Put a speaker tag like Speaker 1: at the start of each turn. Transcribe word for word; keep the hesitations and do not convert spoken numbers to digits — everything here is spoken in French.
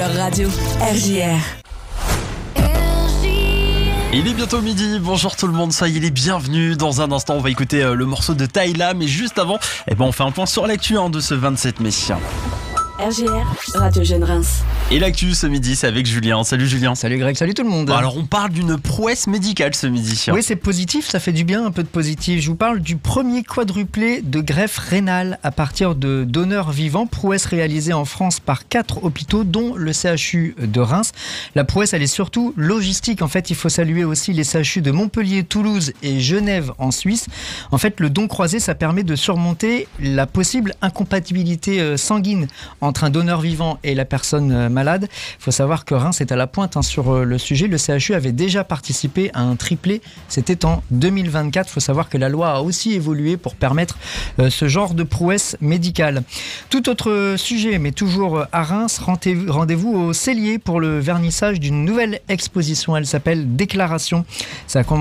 Speaker 1: Radio R J R.
Speaker 2: Il est bientôt midi, bonjour tout le monde, soyez les bienvenus. Dans un instant, on va écouter euh, le morceau de Tyla, mais juste avant, eh ben, on fait un point sur l'actu hein, de ce vingt-sept mai.
Speaker 1: R J R, Radio Jeune Reims.
Speaker 2: Et l'actu ce midi, c'est avec Julien. Salut Julien.
Speaker 3: Salut Greg, salut tout le monde.
Speaker 2: Bon, alors on parle d'une prouesse médicale ce midi.
Speaker 3: Oui, c'est positif, ça fait du bien, un peu de positif. Je vous parle du premier quadruplé de greffe rénale à partir de donneurs vivants. Prouesse réalisée en France par quatre hôpitaux, dont le C H U de Reims. La prouesse, elle est surtout logistique. En fait, il faut saluer aussi les C H U de Montpellier, Toulouse et Genève en Suisse. En fait, le don croisé, ça permet de surmonter la possible incompatibilité sanguine entre un donneur vivant et la personne malade. Il faut savoir que Reims est à la pointe hein, sur le sujet. Le C H U avait déjà participé à un triplé. C'était en deux mille vingt-quatre. Il faut savoir que la loi a aussi évolué pour permettre euh, ce genre de prouesse médicale. Tout autre sujet, mais toujours à Reims, rendez-vous au Cellier pour le vernissage d'une nouvelle exposition. Elle s'appelle Déclaration. Ça a